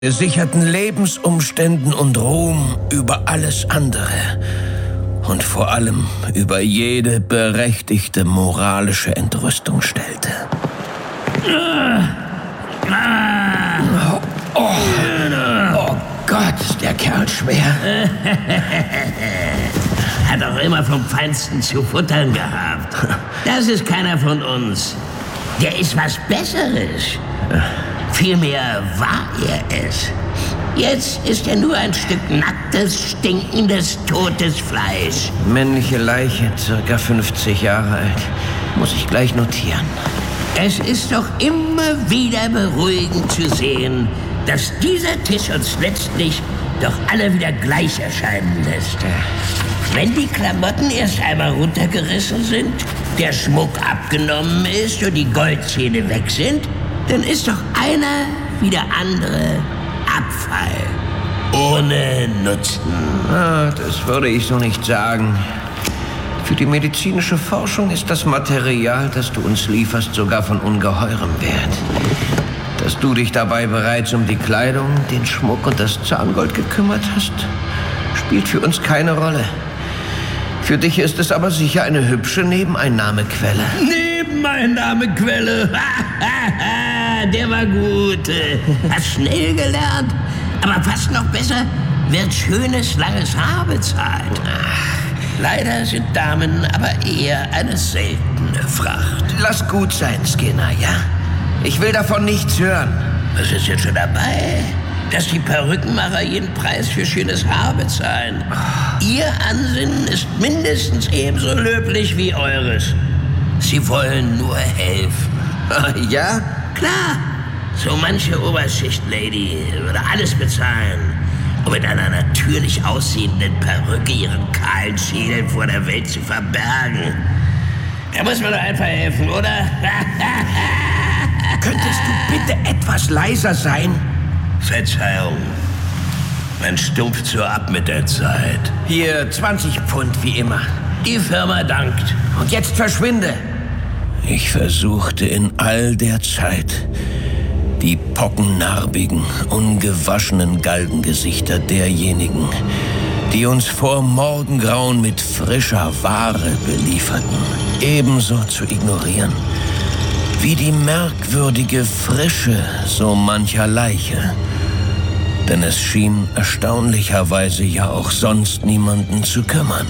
gesicherten Lebensumständen und Ruhm über alles andere und vor allem über jede berechtigte moralische Entrüstung stellte. Oh Gott, ist der Kerl schwer. Hat auch immer vom Feinsten zu futtern gehabt. Das ist keiner von uns. Der ist was Besseres. Vielmehr war er es. Jetzt ist er nur ein Stück nacktes, stinkendes, totes Fleisch. Männliche Leiche, circa 50 Jahre alt. Muss ich gleich notieren. Es ist doch immer wieder beruhigend zu sehen, dass dieser Tisch uns letztlich doch alle wieder gleich erscheinen lässt. Wenn die Klamotten erst einmal runtergerissen sind, der Schmuck abgenommen ist und die Goldzähne weg sind, dann ist doch einer wie der andere Abfall. Ohne Nutzen. Das würde ich so nicht sagen. Für die medizinische Forschung ist das Material, das du uns lieferst, sogar von ungeheurem Wert. Dass du dich dabei bereits um die Kleidung, den Schmuck und das Zahngold gekümmert hast, spielt für uns keine Rolle. Für dich ist es aber sicher eine hübsche Nebeneinnahmequelle. Nebeneinnahmequelle? Der war gut. Hast schnell gelernt. Aber fast noch besser, wird schönes, langes Haar bezahlt. Leider sind Damen aber eher eine seltene Fracht. Lass gut sein, Skinner, ja? Ich will davon nichts hören. Was ist jetzt schon dabei? Dass die Perückenmacher jeden Preis für schönes Haar bezahlen. Ihr Ansinnen ist mindestens ebenso löblich wie eures. Sie wollen nur helfen. Ja? Klar. So manche Oberschicht-Lady würde alles bezahlen, um mit einer natürlich aussehenden Perücke ihren kahlen Schädel vor der Welt zu verbergen. Da muss man doch einfach helfen, oder? Könntest du bitte etwas leiser sein? Verzeihung. Man stumpft so ab mit der Zeit. Hier 20 Pfund wie immer. Die Firma dankt. Und jetzt verschwinde. Ich versuchte in all der Zeit, die pockennarbigen, ungewaschenen Galgengesichter derjenigen, die uns vor Morgengrauen mit frischer Ware belieferten, ebenso zu ignorieren, wie die merkwürdige Frische so mancher Leiche. Denn es schien erstaunlicherweise ja auch sonst niemanden zu kümmern.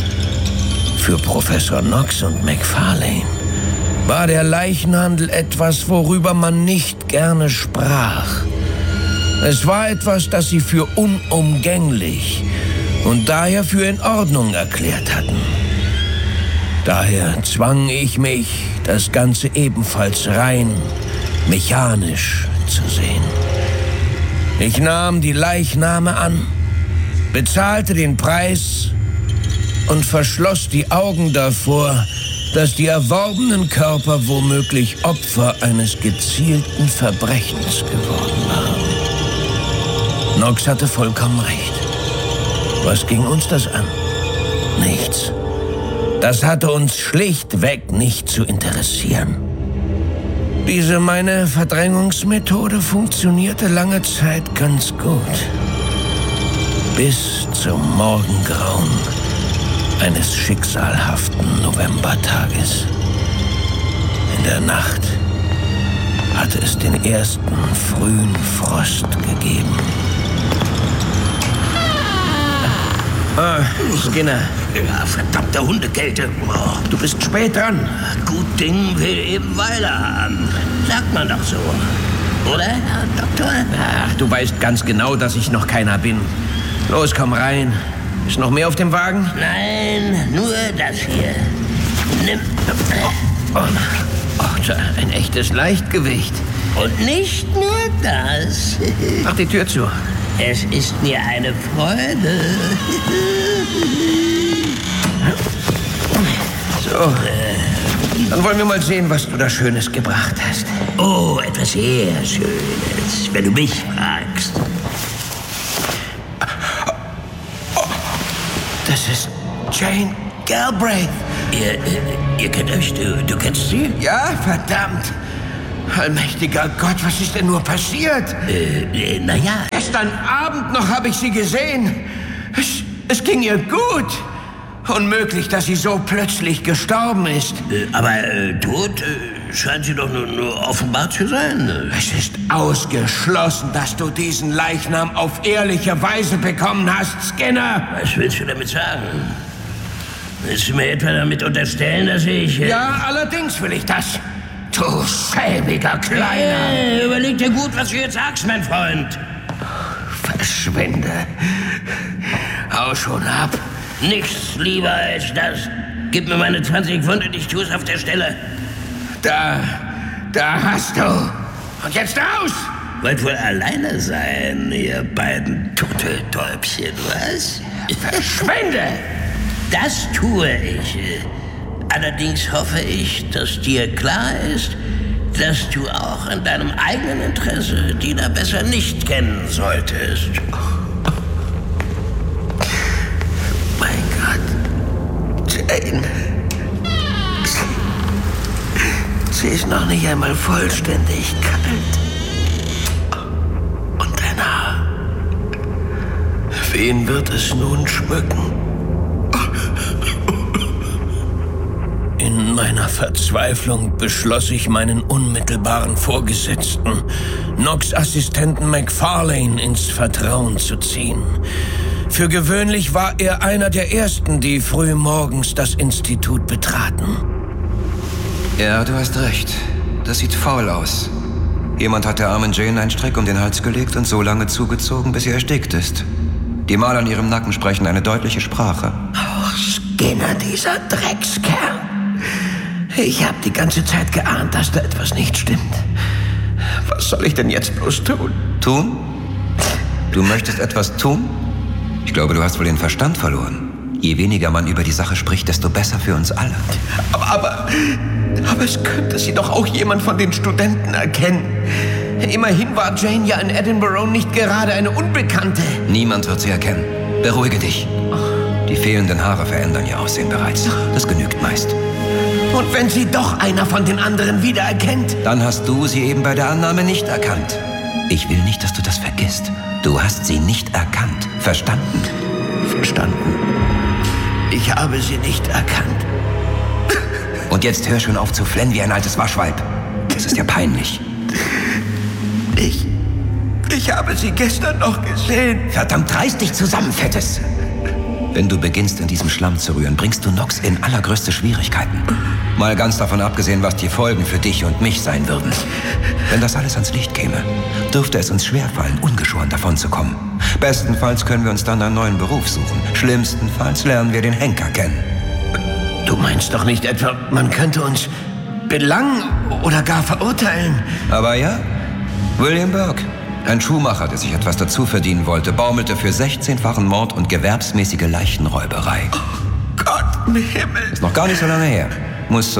Für Professor Knox und McFarlane war der Leichenhandel etwas, worüber man nicht gerne sprach. Es war etwas, das sie für unumgänglich und daher für in Ordnung erklärt hatten. Daher zwang ich mich, das Ganze ebenfalls rein mechanisch zu sehen. Ich nahm die Leichname an, bezahlte den Preis und verschloss die Augen davor, dass die erworbenen Körper womöglich Opfer eines gezielten Verbrechens geworden waren. Knox hatte vollkommen recht. Was ging uns das an? Nichts. Das hatte uns schlichtweg nicht zu interessieren. Diese meine Verdrängungsmethode funktionierte lange Zeit ganz gut. Bis zum Morgengrauen eines schicksalhaften Novembertages. In der Nacht hatte es den ersten frühen Frost gegeben. Skinner. Ja, verdammte Hundekälte. Oh. Du bist spät dran. Gut Ding will eben Weile haben. Sagt man doch so. Oder, Herr Doktor? Ach, du weißt ganz genau, dass ich noch keiner bin. Los, komm rein. Ist noch mehr auf dem Wagen? Nein, nur das hier. Nimm. Ein echtes Leichtgewicht. Und nicht nur das. Mach die Tür zu. Es ist mir eine Freude. So, dann wollen wir mal sehen, was du da Schönes gebracht hast. Oh, etwas sehr Schönes, wenn du mich fragst. Das ist Jane Galbraith. Ihr kennt euch, du kennst sie? Ja, verdammt. Allmächtiger Gott, was ist denn nur passiert? Naja. Gestern Abend noch habe ich sie gesehen. Es ging ihr gut. Unmöglich, dass sie so plötzlich gestorben ist. Aber tot scheint sie doch nur offenbar zu sein. Es ist ausgeschlossen, dass du diesen Leichnam auf ehrliche Weise bekommen hast, Skinner. Was willst du damit sagen? Willst du mir etwa damit unterstellen, dass ich... Ja, allerdings will ich das. Du schäbiger Kleiner. Überleg dir gut, was du jetzt sagst, mein Freund. Verschwinde. Hau schon ab. Nichts lieber als das. Gib mir meine 20 Pfund und ich tue es auf der Stelle. Da hast du. Und jetzt raus! Wollt wohl alleine sein, ihr beiden Turteltäubchen, was? Verschwinde! Das tue ich. Allerdings hoffe ich, dass dir klar ist, dass du auch in deinem eigenen Interesse Dina besser nicht kennen solltest. Mein Gott, Jane. Sie ist noch nicht einmal vollständig kalt. Und dein Haar. Wen wird es nun schmücken? In meiner Verzweiflung beschloss ich, meinen unmittelbaren Vorgesetzten, Knox' Assistenten McFarlane, ins Vertrauen zu ziehen. Für gewöhnlich war er einer der Ersten, die früh morgens das Institut betraten. Ja, du hast recht. Das sieht faul aus. Jemand hat der armen Jane einen Strick um den Hals gelegt und so lange zugezogen, bis sie erstickt ist. Die Male an ihrem Nacken sprechen eine deutliche Sprache. Oh, Skinner, dieser Dreckskerl. Ich habe die ganze Zeit geahnt, dass da etwas nicht stimmt. Was soll ich denn jetzt bloß tun? Tun? Du möchtest etwas tun? Ich glaube, du hast wohl den Verstand verloren. Je weniger man über die Sache spricht, desto besser für uns alle. Aber es könnte sie doch auch jemand von den Studenten erkennen. Immerhin war Jane ja in Edinburgh nicht gerade eine Unbekannte. Niemand wird sie erkennen. Beruhige dich. Die fehlenden Haare verändern ihr Aussehen bereits. Das genügt meist. Und wenn sie doch einer von den anderen wiedererkennt? Dann hast du sie eben bei der Annahme nicht erkannt. Ich will nicht, dass du das vergisst. Du hast sie nicht erkannt. Verstanden? Verstanden. Ich habe sie nicht erkannt. Und jetzt hör schon auf zu flennen wie ein altes Waschweib. Das ist ja peinlich. Ich habe sie gestern noch gesehen. Verdammt, reiß dich zusammen, Fettes. Wenn du beginnst, in diesem Schlamm zu rühren, bringst du Knox in allergrößte Schwierigkeiten. Mal ganz davon abgesehen, was die Folgen für dich und mich sein würden. Wenn das alles ans Licht käme, dürfte es uns schwerfallen, ungeschoren davonzukommen. Bestenfalls können wir uns dann einen neuen Beruf suchen. Schlimmstenfalls lernen wir den Henker kennen. Du meinst doch nicht etwa, man könnte uns belangen oder gar verurteilen? Aber ja, William Burke, ein Schuhmacher, der sich etwas dazu verdienen wollte, baumelte für 16-fachen Mord und gewerbsmäßige Leichenräuberei. Oh Gott im Himmel. Ist noch gar nicht so lange her. Muss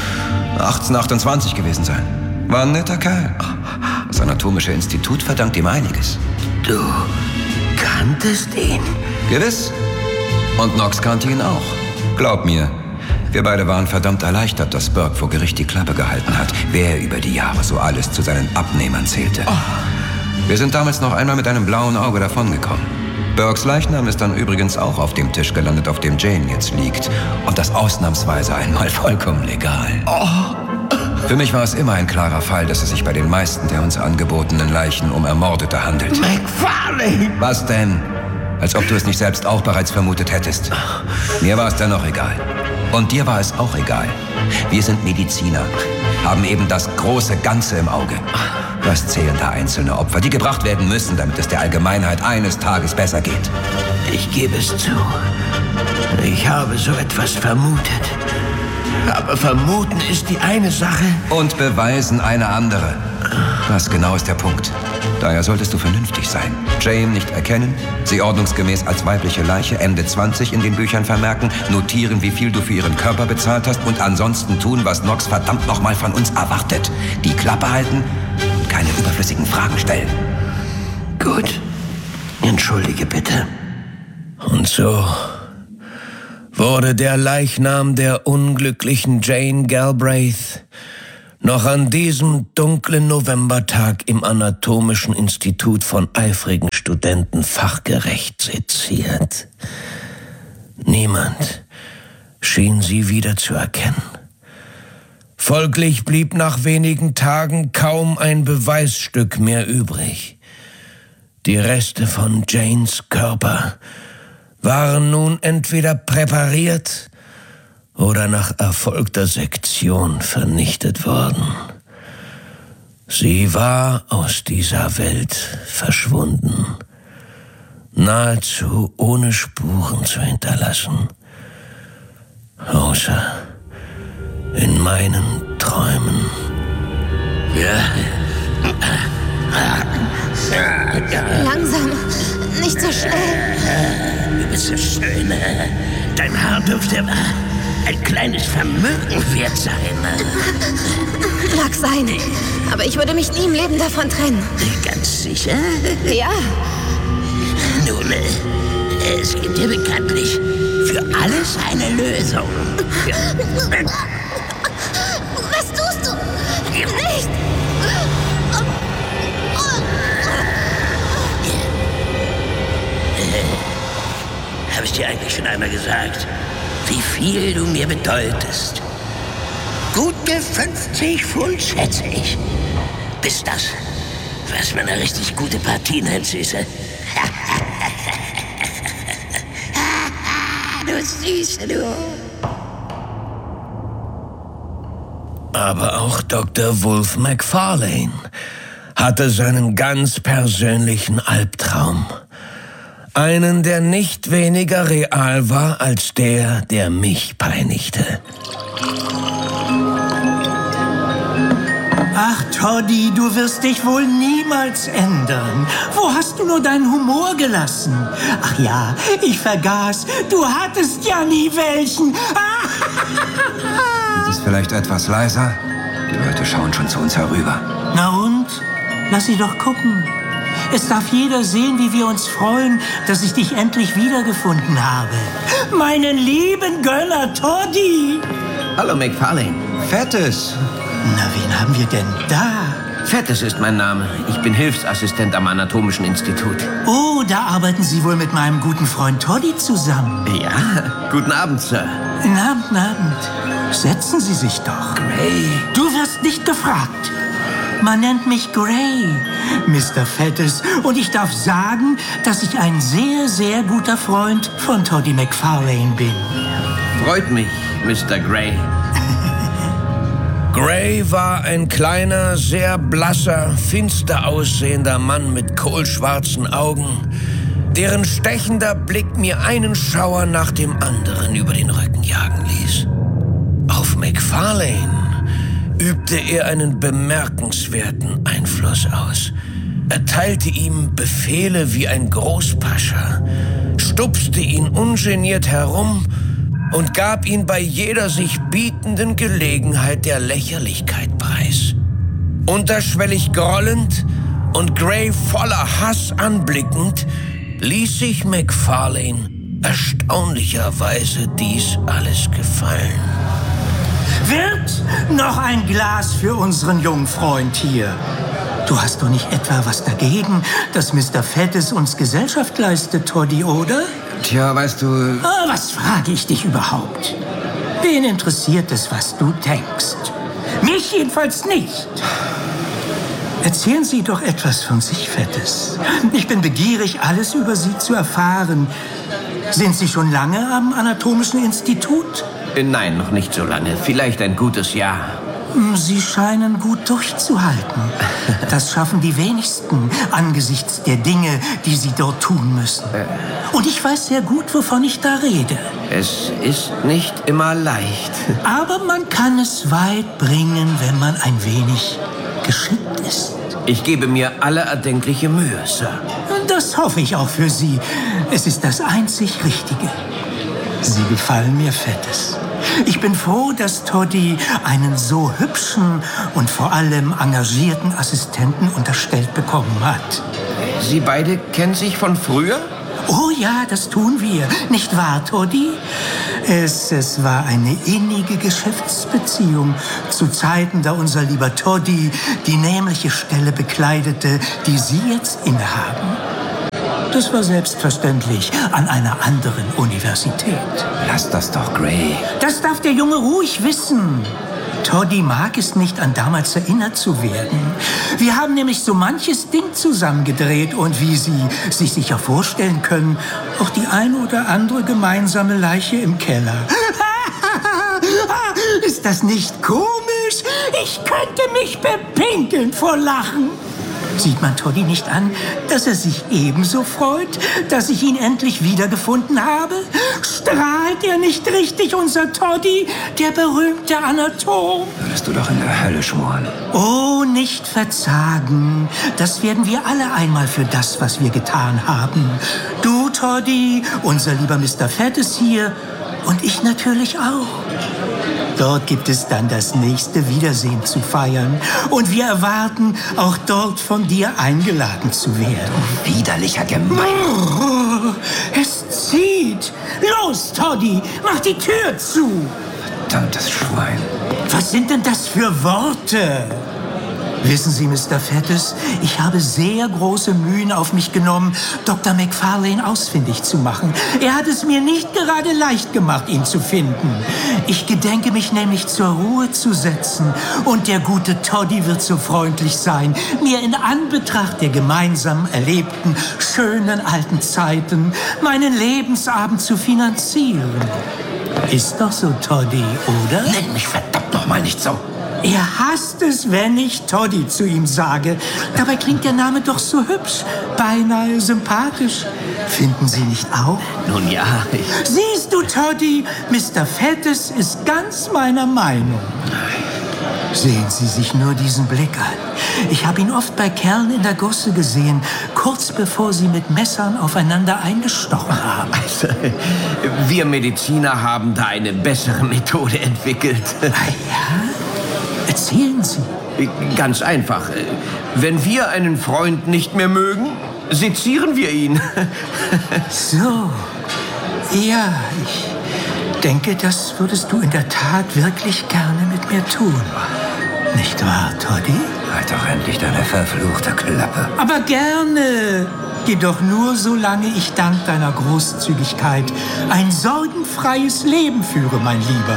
1828 gewesen sein. War ein netter Kerl. Das Anatomische Institut verdankt ihm einiges. Du kanntest ihn? Gewiss. Und Knox kannte ihn auch. Glaub mir, wir beide waren verdammt erleichtert, dass Burke vor Gericht die Klappe gehalten hat, wer über die Jahre so alles zu seinen Abnehmern zählte. Wir sind damals noch einmal mit einem blauen Auge davongekommen. Burkes Leichnam ist dann übrigens auch auf dem Tisch gelandet, auf dem Jane jetzt liegt. Und das ausnahmsweise einmal vollkommen legal. Für mich war es immer ein klarer Fall, dass es sich bei den meisten der uns angebotenen Leichen um Ermordete handelt. McFarlane! Was denn? Als ob du es nicht selbst auch bereits vermutet hättest. Mir war es dennoch egal. Und dir war es auch egal. Wir sind Mediziner, haben eben das große Ganze im Auge. Was zählen da einzelne Opfer, die gebracht werden müssen, damit es der Allgemeinheit eines Tages besser geht? Ich gebe es zu. Ich habe so etwas vermutet. Aber vermuten ist die eine Sache. Und beweisen eine andere. Das genau ist der Punkt. Daher solltest du vernünftig sein. Jane nicht erkennen, sie ordnungsgemäß als weibliche Leiche Ende 20 in den Büchern vermerken, notieren, wie viel du für ihren Körper bezahlt hast und ansonsten tun, was Knox verdammt nochmal von uns erwartet. Die Klappe halten und keine überflüssigen Fragen stellen. Gut. Entschuldige bitte. Und so wurde der Leichnam der unglücklichen Jane Galbraith Noch an diesem dunklen Novembertag im Anatomischen Institut von eifrigen Studenten fachgerecht seziert. Niemand schien sie wiederzuerkennen. Folglich blieb nach wenigen Tagen kaum ein Beweisstück mehr übrig. Die Reste von Janes Körper waren nun entweder präpariert oder nach erfolgter Sektion vernichtet worden. Sie war aus dieser Welt verschwunden, nahezu ohne Spuren zu hinterlassen, außer in meinen Träumen. Langsam, nicht so schnell. Du bist so schön. Dein Haar dürfte ein kleines Vermögen wert sein. Mag sein, aber ich würde mich nie im Leben davon trennen. Ganz sicher? Ja. Nun, es gibt ja bekanntlich für alles eine Lösung. Was tust du? Nicht! Habe ich dir eigentlich schon einmal gesagt, wie viel du mir bedeutest? Gute 50 Pfund, schätze ich. Bis das, was man eine richtig gute Partie nennt, Süße. Du Süße, du. Aber auch Dr. Wolf McFarlane hatte seinen ganz persönlichen Albtraum. Einen, der nicht weniger real war als der, der mich peinigte. Ach, Toddy, du wirst dich wohl niemals ändern. Wo hast du nur deinen Humor gelassen? Ach ja, ich vergaß, du hattest ja nie welchen. Ist es vielleicht etwas leiser? Die Leute schauen schon zu uns herüber. Na und? Lass sie doch gucken. Es darf jeder sehen, wie wir uns freuen, dass ich dich endlich wiedergefunden habe. Meinen lieben Gönner Toddy. Hallo, McFarlane. Fettes! Na, wen haben wir denn da? Fettes ist mein Name. Ich bin Hilfsassistent am Anatomischen Institut. Oh, da arbeiten Sie wohl mit meinem guten Freund Toddy zusammen. Ja, guten Abend, Sir. Guten Abend. Setzen Sie sich doch. Gray. Du wirst nicht gefragt. Man nennt mich Gray, Mr. Fettes. Und ich darf sagen, dass ich ein sehr, sehr guter Freund von Toddy McFarlane bin. Freut mich, Mr. Gray. Gray war ein kleiner, sehr blasser, finster aussehender Mann mit kohlschwarzen Augen, deren stechender Blick mir einen Schauer nach dem anderen über den Rücken jagen ließ. Auf McFarlane übte er einen bemerkenswerten Einfluss aus. Er teilte ihm Befehle wie ein Großpascha, stupste ihn ungeniert herum und gab ihn bei jeder sich bietenden Gelegenheit der Lächerlichkeit preis. Unterschwellig grollend und Gray voller Hass anblickend, ließ sich McFarlane erstaunlicherweise dies alles gefallen. Wird noch ein Glas für unseren jungen Freund hier? Du hast doch nicht etwa was dagegen, dass Mr. Fettes uns Gesellschaft leistet, Toddy, oder? Tja, weißt du... Was frage ich dich überhaupt? Wen interessiert es, was du denkst? Mich jedenfalls nicht. Erzählen Sie doch etwas von sich, Fettes. Ich bin begierig, alles über Sie zu erfahren. Sind Sie schon lange am Anatomischen Institut? Nein, noch nicht so lange. Vielleicht ein gutes Jahr. Sie scheinen gut durchzuhalten. Das schaffen die wenigsten angesichts der Dinge, die sie dort tun müssen. Und ich weiß sehr gut, wovon ich da rede. Es ist nicht immer leicht. Aber man kann es weit bringen, wenn man ein wenig geschickt ist. Ich gebe mir alle erdenkliche Mühe, Sir. Das hoffe ich auch für Sie. Es ist das einzig Richtige. Sie gefallen mir, Fettes. Ich bin froh, dass Toddy einen so hübschen und vor allem engagierten Assistenten unterstellt bekommen hat. Sie beide kennen sich von früher? Oh ja, das tun wir. Nicht wahr, Toddy? Es war eine innige Geschäftsbeziehung zu Zeiten, da unser lieber Toddy die nämliche Stelle bekleidete, die Sie jetzt innehaben. Das war selbstverständlich an einer anderen Universität. Lass das doch, Gray. Das darf der Junge ruhig wissen. Toddy mag es nicht, an damals erinnert zu werden. Wir haben nämlich so manches Ding zusammengedreht und wie Sie sich sicher vorstellen können, auch die ein oder andere gemeinsame Leiche im Keller. Ist das nicht komisch? Ich könnte mich bepinkeln vor Lachen. Sieht man Toddy nicht an, dass er sich ebenso freut, dass ich ihn endlich wiedergefunden habe? Strahlt er nicht richtig, unser Toddy, der berühmte Anatom? Würdest du doch in der Hölle schmoren. Oh, nicht verzagen. Das werden wir alle einmal für das, was wir getan haben. Du, Toddy, unser lieber Mr. Fettes hier und ich natürlich auch. Dort gibt es dann das nächste Wiedersehen zu feiern. Und wir erwarten, auch dort von dir eingeladen zu werden. Widerlicher Gemein. Oh, es zieht. Los, Toddy, mach die Tür zu. Verdammtes Schwein. Was sind denn das für Worte? Wissen Sie, Mr. Fettes, ich habe sehr große Mühen auf mich genommen, Dr. McFarlane ausfindig zu machen. Er hat es mir nicht gerade leicht gemacht, ihn zu finden. Ich gedenke mich nämlich zur Ruhe zu setzen. Und der gute Toddy wird so freundlich sein, mir in Anbetracht der gemeinsam erlebten, schönen alten Zeiten meinen Lebensabend zu finanzieren. Ist doch so, Toddy, oder? Nenn mich verdammt noch mal nicht so. Er hasst es, wenn ich Toddy zu ihm sage. Dabei klingt der Name doch so hübsch, beinahe sympathisch. Finden Sie nicht auch? Nun ja, Siehst du, Toddy, Mr. Fettes ist ganz meiner Meinung. Sehen Sie sich nur diesen Blick an. Ich habe ihn oft bei Kerlen in der Gosse gesehen, kurz bevor sie mit Messern aufeinander eingestochen haben. Also, wir Mediziner haben da eine bessere Methode entwickelt. Ah ja? Erzählen Sie. Ganz einfach. Wenn wir einen Freund nicht mehr mögen, sezieren wir ihn. So. Ja, ich denke, das würdest du in der Tat wirklich gerne mit mir tun. Nicht wahr, Toddy? Halt doch endlich deine verfluchte Klappe. Aber gerne. Jedoch nur solange ich dank deiner Großzügigkeit ein sorgenfreies Leben führe, mein Lieber.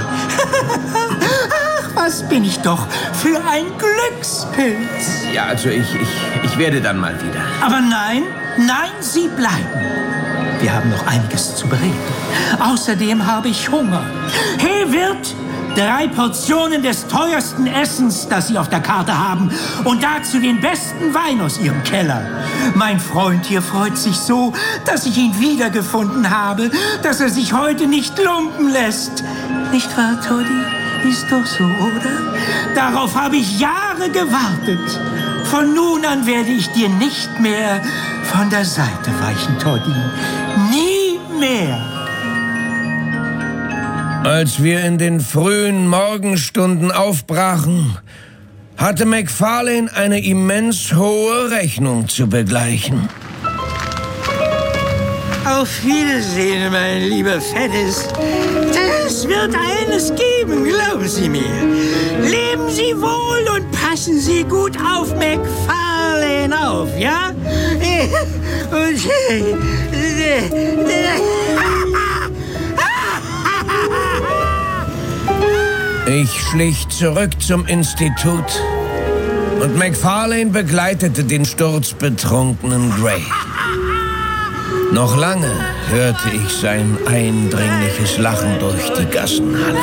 Was bin ich doch für ein Glückspilz. Ja, also ich werde dann mal wieder. Aber nein, Sie bleiben. Wir haben noch einiges zu bereden. Außerdem habe ich Hunger. Hey, Wirt, 3 Portionen des teuersten Essens, das Sie auf der Karte haben. Und dazu den besten Wein aus Ihrem Keller. Mein Freund hier freut sich so, dass ich ihn wiedergefunden habe, dass er sich heute nicht lumpen lässt. Nicht wahr, Toddy? Ist doch so, oder? Darauf habe ich Jahre gewartet. Von nun an werde ich dir nicht mehr von der Seite weichen, Toddy. Nie mehr. Als wir in den frühen Morgenstunden aufbrachen, hatte McFarlane eine immens hohe Rechnung zu begleichen. Auf Wiedersehen, mein lieber Fettes. Es wird eines geben, glauben Sie mir. Leben Sie wohl und passen Sie gut auf McFarlane auf, ja? Und ich schlich zurück zum Institut und McFarlane begleitete den sturzbetrunkenen Gray. Noch lange hörte ich sein eindringliches Lachen durch die Gassen hallen.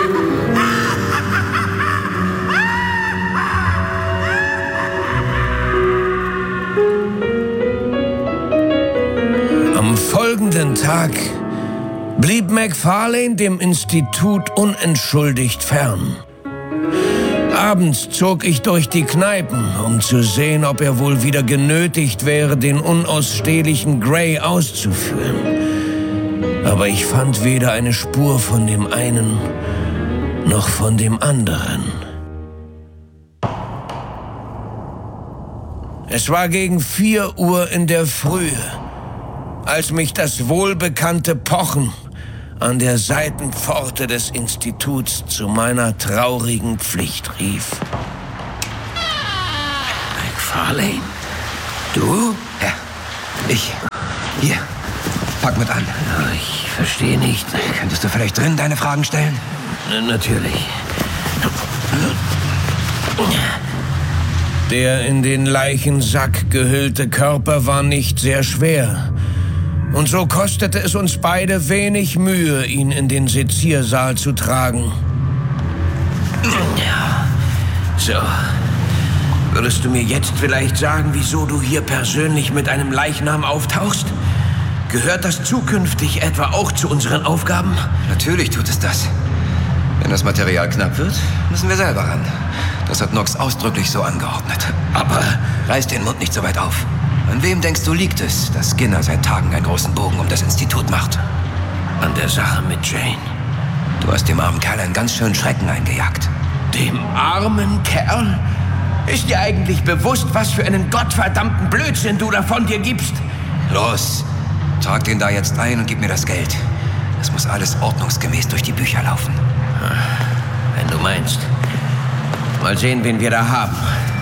Am folgenden Tag blieb McFarlane dem Institut unentschuldigt fern. Abends zog ich durch die Kneipen, um zu sehen, ob er wohl wieder genötigt wäre, den unausstehlichen Gray auszuführen. Aber ich fand weder eine Spur von dem einen noch von dem anderen. Es war gegen 4 Uhr in der Frühe, als mich das wohlbekannte Pochen an der Seitenpforte des Instituts zu meiner traurigen Pflicht rief. McFarlane? Du? Ja, ich. Hier, pack mit an. Ich verstehe nicht. Könntest du vielleicht drin deine Fragen stellen? Natürlich. Der in den Leichensack gehüllte Körper war nicht sehr schwer. Und so kostete es uns beide wenig Mühe, ihn in den Seziersaal zu tragen. Ja, so. Würdest du mir jetzt vielleicht sagen, wieso du hier persönlich mit einem Leichnam auftauchst? Gehört das zukünftig etwa auch zu unseren Aufgaben? Natürlich tut es das. Wenn das Material knapp wird, müssen wir selber ran. Das hat Nox ausdrücklich so angeordnet. Aber reiß den Mund nicht so weit auf. An wem denkst du liegt es, dass Skinner seit Tagen einen großen Bogen um das Institut macht? An der Sache mit Jane. Du hast dem armen Kerl einen ganz schönen Schrecken eingejagt. Dem armen Kerl? Ist dir eigentlich bewusst, was für einen gottverdammten Blödsinn du da von dir gibst? Los, trag den da jetzt ein und gib mir das Geld. Es muss alles ordnungsgemäß durch die Bücher laufen. Wenn du meinst. Mal sehen, wen wir da haben.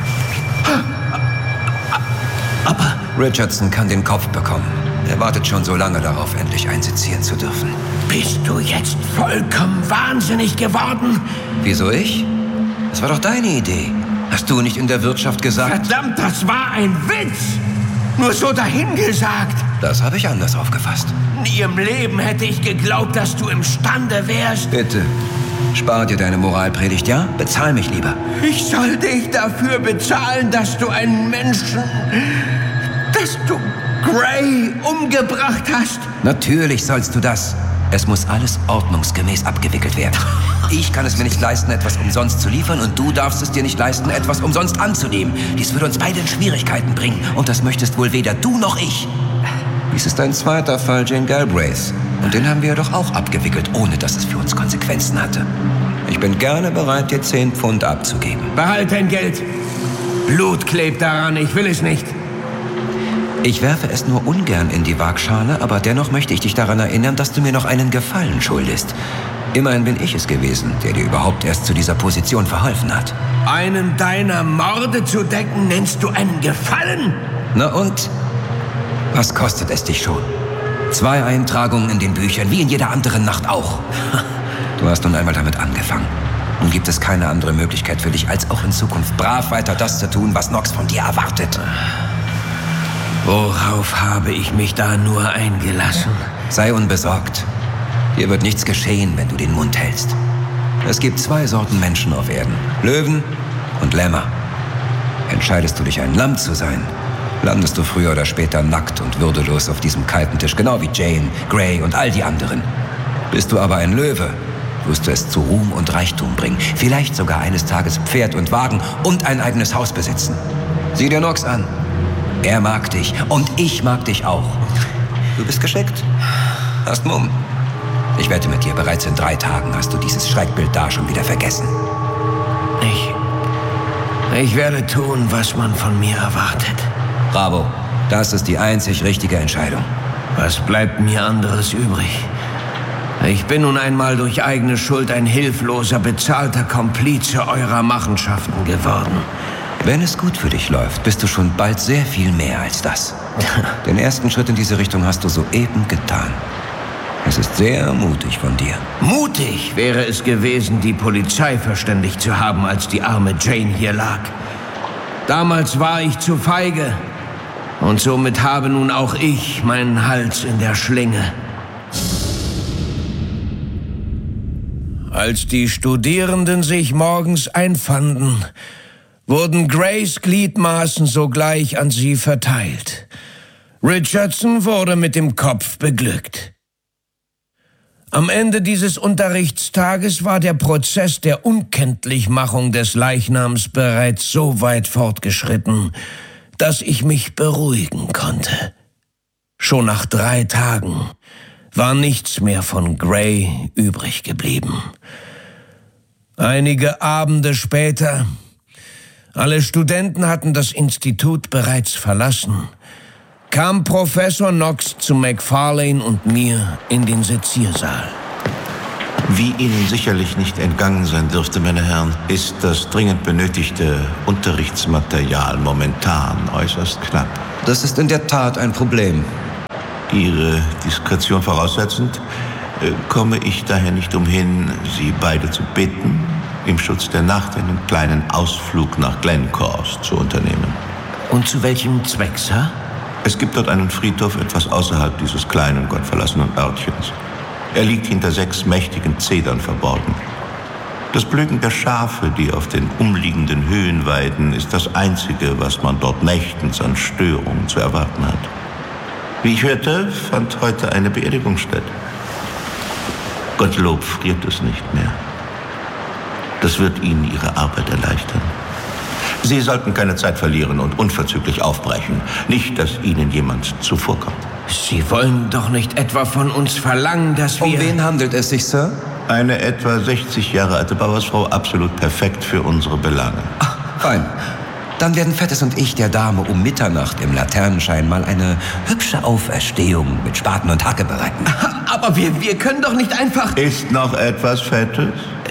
Aber Richardson kann den Kopf bekommen. Er wartet schon so lange darauf, endlich einsezieren zu dürfen. Bist du jetzt vollkommen wahnsinnig geworden? Wieso ich? Das war doch deine Idee. Hast du nicht in der Wirtschaft gesagt? Verdammt, das war ein Witz! Nur so dahingesagt. Das habe ich anders aufgefasst. Nie im Leben hätte ich geglaubt, dass du imstande wärst. Bitte, spar dir deine Moralpredigt, ja? Bezahl mich lieber. Ich soll dich dafür bezahlen, dass du einen Menschen... dass du Gray umgebracht hast? Natürlich sollst du das. Es muss alles ordnungsgemäß abgewickelt werden. Ich kann es mir nicht leisten, etwas umsonst zu liefern, und du darfst es dir nicht leisten, etwas umsonst anzunehmen. Dies würde uns beide in Schwierigkeiten bringen, und das möchtest wohl weder du noch ich. Dies ist ein zweiter Fall Jane Galbraiths, und den haben wir doch auch abgewickelt, ohne dass es für uns Konsequenzen hatte. Ich bin gerne bereit, dir 10 Pfund abzugeben. Behalt dein Geld. Blut klebt daran, ich will es nicht. Ich werfe es nur ungern in die Waagschale, aber dennoch möchte ich dich daran erinnern, dass du mir noch einen Gefallen schuldest. Immerhin bin ich es gewesen, der dir überhaupt erst zu dieser Position verholfen hat. Einen deiner Morde zu decken, nennst du einen Gefallen? Na und? Was kostet es dich schon? 2 Eintragungen in den Büchern, wie in jeder anderen Nacht auch. Du hast nun einmal damit angefangen. Nun gibt es keine andere Möglichkeit für dich, als auch in Zukunft brav weiter das zu tun, was Nox von dir erwartet. Worauf habe ich mich da nur eingelassen? Sei unbesorgt. Hier wird nichts geschehen, wenn du den Mund hältst. Es gibt 2 Sorten Menschen auf Erden. Löwen und Lämmer. Entscheidest du dich, ein Lamm zu sein, landest du früher oder später nackt und würdelos auf diesem kalten Tisch, genau wie Jane, Gray und all die anderen. Bist du aber ein Löwe, wirst du es zu Ruhm und Reichtum bringen. Vielleicht sogar eines Tages Pferd und Wagen und ein eigenes Haus besitzen. Sieh dir Nox an. Er mag dich und ich mag dich auch. Du bist geschickt. Hast Mumm. Ich wette mit dir, bereits in 3 Tagen hast du dieses Schreckbild da schon wieder vergessen. Ich werde tun, was man von mir erwartet. Bravo. Das ist die einzig richtige Entscheidung. Was bleibt mir anderes übrig? Ich bin nun einmal durch eigene Schuld ein hilfloser, bezahlter Komplize eurer Machenschaften geworden. Wenn es gut für dich läuft, bist du schon bald sehr viel mehr als das. Den ersten Schritt in diese Richtung hast du soeben getan. Es ist sehr mutig von dir. Mutig wäre es gewesen, die Polizei verständigt zu haben, als die arme Jane hier lag. Damals war ich zu feige. Und somit habe nun auch ich meinen Hals in der Schlinge. Als die Studierenden sich morgens einfanden, wurden Grays Gliedmaßen sogleich an sie verteilt. Richardson wurde mit dem Kopf beglückt. Am Ende dieses Unterrichtstages war der Prozess der Unkenntlichmachung des Leichnams bereits so weit fortgeschritten, dass ich mich beruhigen konnte. Schon nach 3 Tagen war nichts mehr von Gray übrig geblieben. Einige Abende später, alle Studenten hatten das Institut bereits verlassen, kam Professor Knox zu McFarlane und mir in den Seziersaal. Wie Ihnen sicherlich nicht entgangen sein dürfte, meine Herren, ist das dringend benötigte Unterrichtsmaterial momentan äußerst knapp. Das ist in der Tat ein Problem. Ihre Diskretion voraussetzend, komme ich daher nicht umhin, Sie beide zu bitten, im Schutz der Nacht einen kleinen Ausflug nach Glencorse zu unternehmen. Und zu welchem Zweck, Sir? Es gibt dort einen Friedhof etwas außerhalb dieses kleinen, gottverlassenen Örtchens. Er liegt hinter 6 mächtigen Zedern verborgen. Das Blöken der Schafe, die auf den umliegenden Höhen weiden, ist das Einzige, was man dort nächtens an Störungen zu erwarten hat. Wie ich hörte, fand heute eine Beerdigung statt. Gottlob friert es nicht mehr. Das wird Ihnen Ihre Arbeit erleichtern. Sie sollten keine Zeit verlieren und unverzüglich aufbrechen. Nicht, dass Ihnen jemand zuvorkommt. Sie wollen doch nicht etwa von uns verlangen, dass wir... Um wen handelt es sich, Sir? Eine etwa 60 Jahre alte Bauersfrau, absolut perfekt für unsere Belange. Ach, fein. Dann werden Fettes und ich der Dame um Mitternacht im Laternenschein mal eine hübsche Auferstehung mit Spaten und Hacke bereiten. Aber wir können doch nicht einfach... Ist noch etwas Fettes?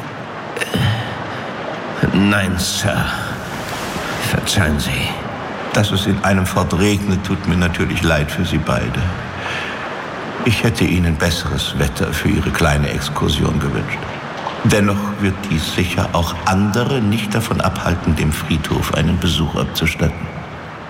Nein, Sir. Verzeihen Sie. Dass es in einem Fort regnet, tut mir natürlich leid für Sie beide. Ich hätte Ihnen besseres Wetter für Ihre kleine Exkursion gewünscht. Dennoch wird dies sicher auch andere nicht davon abhalten, dem Friedhof einen Besuch abzustatten.